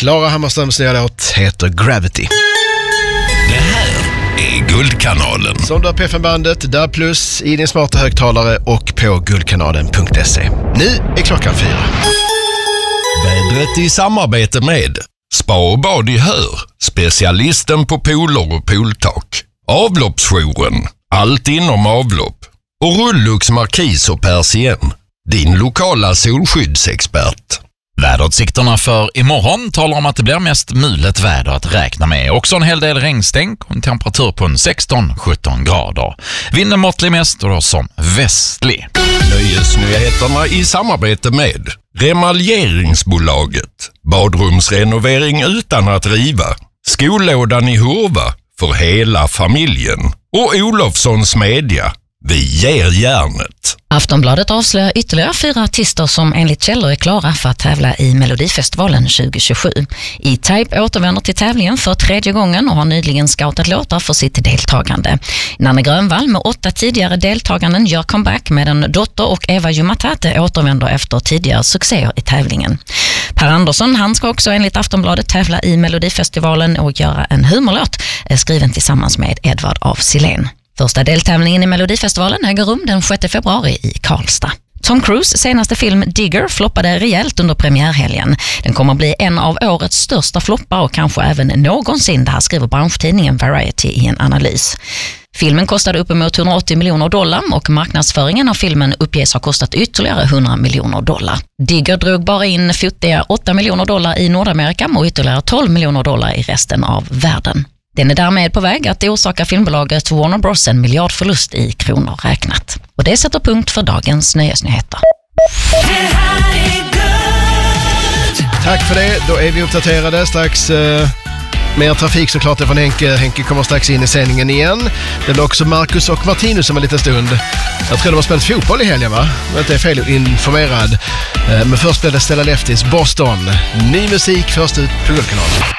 Klara Hammarströms nya låt heter Gravity. Det här är Guldkanalen. Som du har P5-bandet, där plus i din smarta högtalare och på guldkanalen.se. Nu är klockan 4. Vädret i samarbete med Spa och bad i Hör, specialisten på pooler och pooltak. Avloppsjouren, allt inom avlopp. Och Rullux Markis och Persien, din lokala solskyddsexpert. Väderutsikterna för imorgon talar om att det blir mest mulet väder att räkna med. Också en hel del regnstänk och en temperatur på 16-17 grader. Vinden måttlig mest och då som västlig. Nöjesnyheterna i samarbete med Remaljeringsbolaget. Badrumsrenovering utan att riva. Skollådan i Hurva för hela familjen. Och Olofssons Media. Vi ger järnet. Aftonbladet avslöjar ytterligare 4 artister som enligt källor är klara för att tävla i Melodifestivalen 2027. E-Type återvänder till tävlingen för 3:e gången och har nyligen scoutat låtar för sitt deltagande. Nanne Grönvall med 8 tidigare deltaganden gör comeback medan Dotter och Eva Jumatate återvänder efter tidigare succéer i tävlingen. Per Andersson, han ska också enligt Aftonbladet tävla i Melodifestivalen och göra en humorlåt skriven tillsammans med Edvard af Sillén. Första deltävlingen i Melodifestivalen äger rum den 6 februari i Karlstad. Tom Cruise senaste film Digger floppade rejält under premiärhelgen. Den kommer att bli en av årets största floppar och kanske även någonsin, det här skriver branschtidningen Variety i en analys. Filmen kostade uppemot $180 miljoner och marknadsföringen av filmen uppges ha kostat ytterligare $100 miljoner. Digger drog bara in futtiga $8 miljoner i Nordamerika och ytterligare $12 miljoner i resten av världen. Den är därmed på väg att orsaka filmbolaget Warner Bros. En miljardförlust i kronor räknat. Och det sätter punkt för dagens nöjesnyheter. Tack för det, då är vi uppdaterade. Strax mer trafik såklart från Henke. Henke kommer strax in i sändningen igen. Det blir också Marcus och Martinus om en liten stund. Jag tror de har spelat fotboll i helgen, va? Jag är inte fel informerad. Men först blir det Stella Leftis Boston. Ny musik först ut på Guldkanalen.